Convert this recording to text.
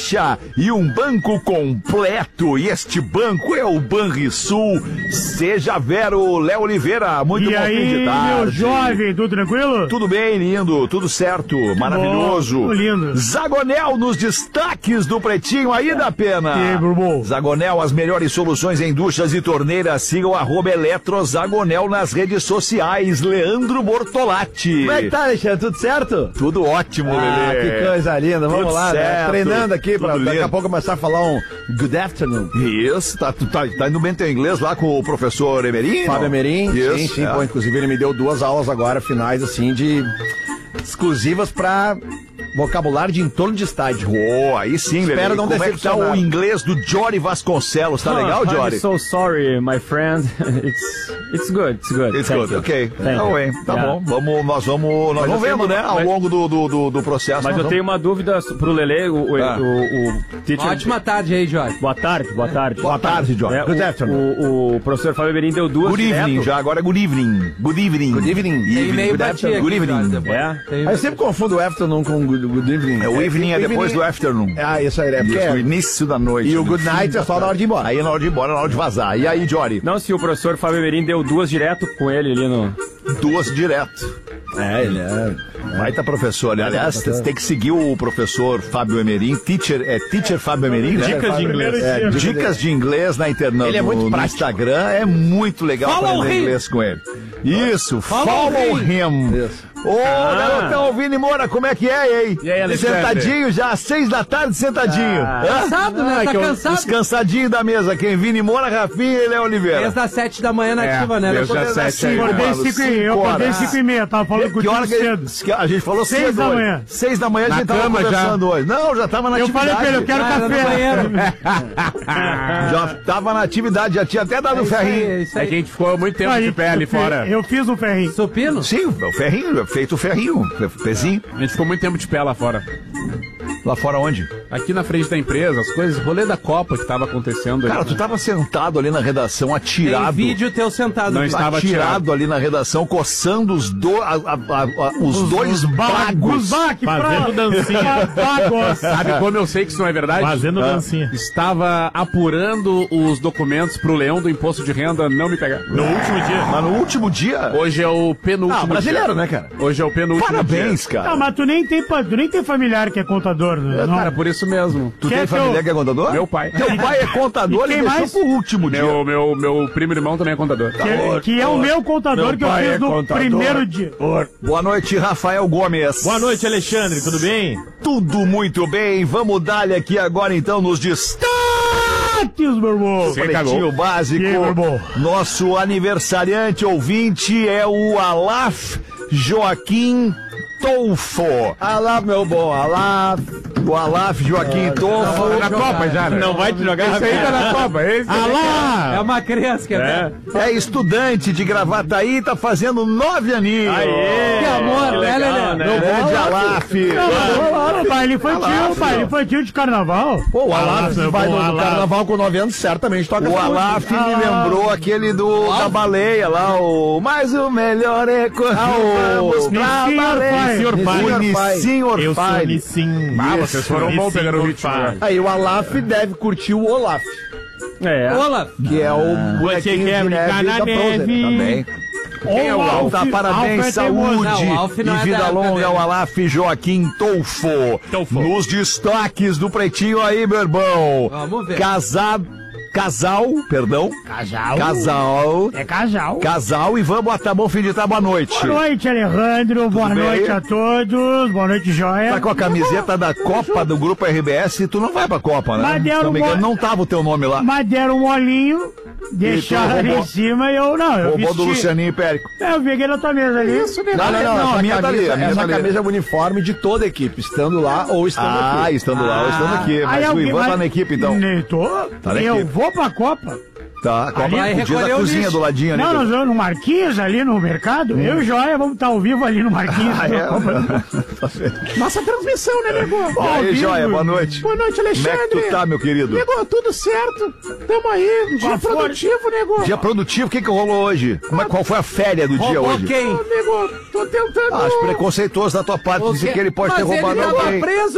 caixa e um banco completo. E este banco é o Banrisul. Seja Vero, Léo Oliveira, muito e bom aí, fim de tarde. Meu jovem, tudo tranquilo? Tudo bem, lindo, tudo certo, maravilhoso. Bom, lindo. Zagonel nos destaques do Pretinho aí da Pena. Bom. Zagonel, as melhores soluções em duchas e torneiras. Sigam @eletrozagonel nas redes sociais. Leandro Bortolatti. Como é que tá, Alexandre? Tudo certo? Tudo ótimo, Lelê. Que coisa linda. Vamos Tudo lá, certo. né? Treinando aqui pra Tudo daqui lindo. a pouco começar a falar um good afternoon. Isso, tá indo bem teu inglês lá com o professor Emerim? Fábio Emerim, Isso, sim. Pô, inclusive ele me deu 2 aulas agora, finais, assim, de exclusivas pra vocabulário de entorno de estádio. Aí sim, Lelê. Espero não Como é que tá decepcionar. o inglês do Jory Vasconcelos? Tá legal, Jory? I'm so sorry, my friend. It's good, it's good. It's Thank good, you. ok. Thank Tá you. bem, tá Yeah. bom. Nós vamos vendo, né, ao longo do processo. Mas eu tenho uma dúvida pro Lelê, o teacher... Ótima tarde aí, Jorge. Boa tarde. Boa tarde, Jory. Good afternoon. O professor Fábio Emerim deu 2 Good evening, direto. já agora good evening. Good evening. Good evening. Tem e-mail pra ti aqui, Good evening. Jorge, depois. É? Eu sempre confundo o afternoon com good evening. O evening é depois do afternoon. Ah, isso aí, é porque Isso, o é... início da noite. E o good night é só na hora de ir embora. Aí é na hora de ir embora, na hora de vazar. E aí, Jory? Não, se o professor Fábio Emerim deu 2 direto com ele ali no... 2 direto. Ele é... Baita professor. Aliás, você tem que seguir o professor Fábio Emerim. Teacher Fábio Emerim, né? Dicas de inglês. Dicas de inglês na internet. Ele é muito no prático. Instagram. É muito legal Follow aprender him. inglês com ele. Isso, follow him. Isso. Ô, garotão, Vini Moura, como é que é, hein? E aí, Alexandre? Sentadinho já, 6 da tarde, sentadinho. Cansado, né? Tá cansado. Os cansadinhos da mesa. Quem? Vini Moura, Rafinha e Léo Oliveira. Desde as 7 da manhã na ativa, né? desde Depois- as 7 Eu acordei 5h30, tava falando Que hora contigo que cedo. a gente falou 6 cedo da hoje. manhã. 6 da manhã a gente tava cama conversando hoje. Não, já tava na Eu atividade. falei pra ele, eu quero Ah, no café. banheiro. Já tava na atividade, já tinha até dado o ferrinho. Isso É aí. que a gente ficou muito tempo de pé ali fora. Eu fiz um ferrinho. Supino? Sim, o ferrinho, feito o ferrinho, pezinho. A gente ficou muito tempo de pé lá fora. Lá fora onde? Aqui na frente da empresa, as coisas, rolê da Copa que tava acontecendo. Cara, ali. tu tava sentado ali na redação, Tem atirado. vídeo teu sentado. Não aqui. estava Atirado ali na redação, coçando os dois bagos. Fazendo dancinha. Bagos. Sabe como eu sei que isso não é verdade? Fazendo dancinha. Estava apurando os documentos pro leão do imposto de renda não me pegar. No último dia. Mas no último dia... Hoje é o penúltimo brasileiro, dia. né, cara? Hoje é o penúltimo Parabéns, dia. cara. Ah, mas tu nem tem familiar que é contador, né? Não. Cara, por isso mesmo. Tu Quem tem é família teu- que é contador? Meu pai. Teu pai é contador E e quem deixou mais? pro último dia. Meu primo irmão também é contador. Que é o meu contador Meu que eu pai fiz é no contador. primeiro dia. Boa noite, Rafael Gomes. Boa noite, Alexandre, tudo bem? Tudo muito bem. Vamos dar-lhe aqui agora, então, nos destaques. Meu irmão. Pretinho Básico. E aí, meu irmão? Nosso aniversariante ouvinte é o Alaf Joaquim Tolfo. Alá, meu bom, alá. O Alaf Joaquim Tolfo. Na Copa já, né? Não vai te jogar, Esse aí tá na Copa, esse Alá! É uma criança que é. É estudante de Gravataí, tá fazendo 9 aninhos. Que amor, que né, legal, Lelê? né? Grande Alaf. Baile infantil de carnaval. Pô, o Alá vai no Alá. carnaval com 9 anos, certamente toca O flute. Alaf me lembrou aquele da baleia lá, o... Mas o melhor é quando vamos pra Nissim baleia. Orfai. O Nissim Eu sou Orfai. Nissim. Ah, vocês foram bons pegando o ritmo. né? Aí o Alaf deve curtir o Olaf, É. Olá. que é o bonequinho quer de brincar neve na da Frozen. neve? Também. Quem é o Alf? Tá, parabéns, saúde Não, o Alf não e é vida da época longa dele. ao Alaf Joaquim Tolfo. Nos destaques do Pretinho aí, meu irmão. Vamos ver. Casal. É casal. Casal e vamos botar bom fim de tarde, boa noite. Boa noite, Alejandro. Boa bem? noite a todos. Boa noite, Joia. Tá com a camiseta da Copa do Grupo RBS e tu não vai pra Copa, né? Mas deram Se não me engano, uma- não tava o teu nome lá. Mas deram um olhinho, deixaram ali roubou- em cima e eu não. Eu Roubou do vesti. Lucianinho Périco. Eu peguei na tua mesa ali. Isso, né? Não, a minha tá ali, a minha Essa tá ali. camisa é o uniforme de toda a equipe, estando lá ou estando Ah, aqui. estando lá ou estando aqui. Mas o Ivan tá na equipe, então. Tô. Tá na eu equipe. vou pra Copa. Tá, a Copa Vai podia da recolher o cozinha lixo. do ladinho ali. Não, nós vamos no Marquinhos, ali no mercado. Eu e Joia vamos estar ao vivo ali no Marquinhos. Nossa transmissão, né, nego? E aí, Joia, boa noite. Boa noite, Como Alexandre. é que tu tá, meu querido? Nego, tudo certo. Tamo aí, dia Qual foi? produtivo, nego. Dia produtivo, o que rolou hoje? Qual foi a férias do dia Roubou hoje? quem? Nego, tô tentando... Acho preconceituoso da tua parte dizer que ele pode ter Mas roubado ele tava alguém. preso.